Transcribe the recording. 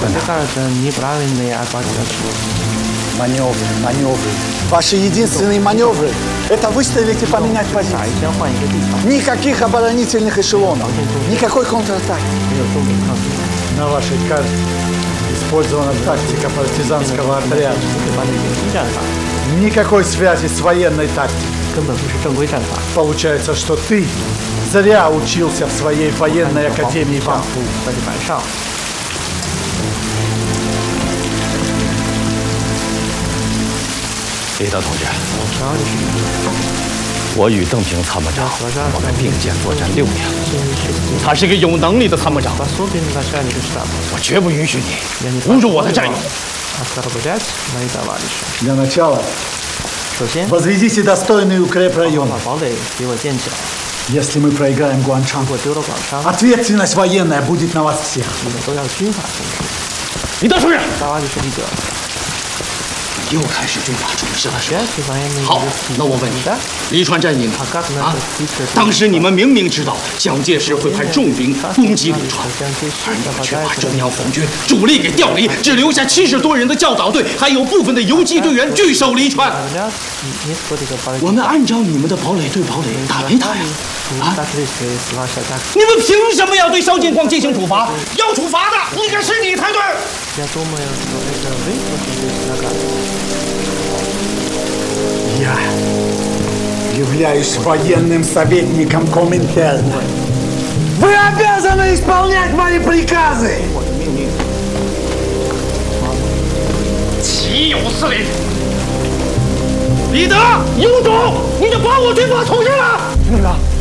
Мне кажется, неправильные маневры. Ваши единственные маневры – это выставить и поменять позицию. Никаких оборонительных эшелонов, никакой контратаки. На вашей карте использована тактика партизанского отряда. Никакой связи с военной тактикой. Получается, что ты зря учился в своей военной академии Панфу. 李德同志，我与邓平参谋长，我们并肩作战6年，他是个有能力的参谋长，我绝不允许你侮辱我的战友。 Для начала возведите достойный укрепрайон. Если мы проиграем Гуанчан, ответственность военная будет на вас всех. 李德同志。 又开始追打主事了，是吧？好，那我问你，黎川战役呢？当时你们明明知道蒋介石会派重兵攻击黎川，而你们却把中央红军主力给调离，只留下70多人的教导队，还有部分的游击队员据守黎川。我们按照你们的堡垒对堡垒打没打呀？啊！你们凭什么要对萧劲光进行处罚？要处罚的应该是你才对。 Я являюсь военным советником Коминтерна. Вы обязаны исполнять мои приказы. 岂有此理！李德，有种，你就把我军阀统治了！领导。